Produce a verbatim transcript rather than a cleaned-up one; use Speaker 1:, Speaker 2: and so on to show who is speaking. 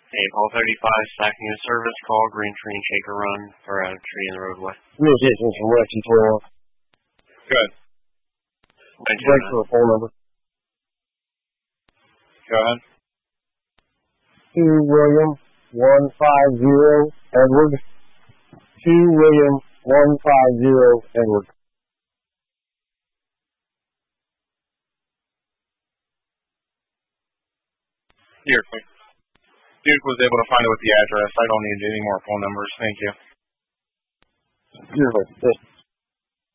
Speaker 1: Hey, Paul thirty-five, stacking a service call, green tree and shaker run for a tree in the roadway.
Speaker 2: Real distance from Weston twelve.
Speaker 3: Good.
Speaker 2: Break for a phone number.
Speaker 3: Go ahead.
Speaker 2: Two William one five zero Edward. Two William one five zero Edward.
Speaker 3: Here, quick. Duke was able to find it with the address. I don't need any more phone numbers. Thank you.
Speaker 2: You're right.